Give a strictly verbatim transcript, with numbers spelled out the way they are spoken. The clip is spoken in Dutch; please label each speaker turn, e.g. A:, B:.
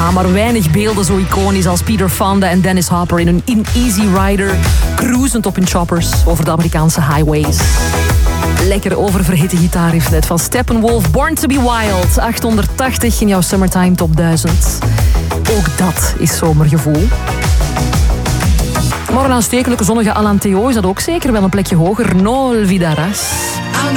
A: Ja, maar weinig beelden zo iconisch als Peter Fonda en Dennis Hopper in een in Easy Rider, cruisend op hun choppers over de Amerikaanse highways. Lekker oververhitte gitaarriff net van Steppenwolf, Born to be Wild, achthonderdtachtig in jouw Summertime Top duizend. Ook dat is zomergevoel. Maar een aanstekelijke zonnige Alan Theo is dat ook zeker wel een plekje hoger. No olvidarás.